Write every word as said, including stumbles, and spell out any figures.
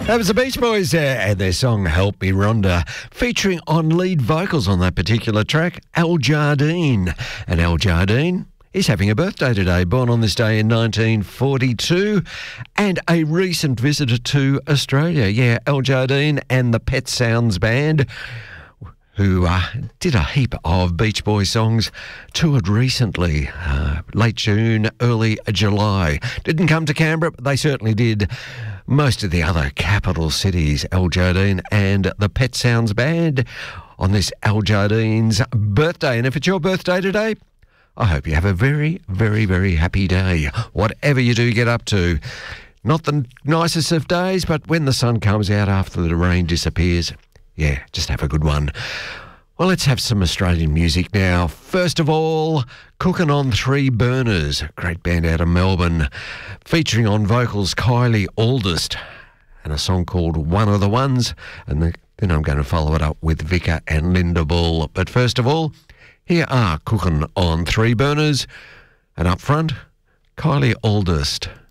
That was the Beach Boys there and their song Help Me Rhonda, featuring on lead vocals on that particular track, Al Jardine. And Al Jardine is having a birthday today, born on this day in nineteen forty-two, and a recent visitor to Australia. Yeah, Al Jardine and the Pet Sounds Band, who uh, did a heap of Beach Boys songs, toured recently, uh, late June, early July. Didn't come to Canberra, but they certainly did most of the other capital cities. Al Jardine and the Pet Sounds Band on this Al Jardine's birthday. And if it's your birthday today, I hope you have a very, very, very happy day. Whatever you do get up to. Not the nicest of days, but when the sun comes out after the rain disappears, yeah, just have a good one. Well, let's have some Australian music now. First of all, Cooking on Three Burners, a great band out of Melbourne, featuring on vocals Kylie Aldist, and a song called One of the Ones. And the, then I'm going to follow it up with Vika and Linda Bull. But first of all, here are Cooking on Three Burners, and up front, Kylie Aldist.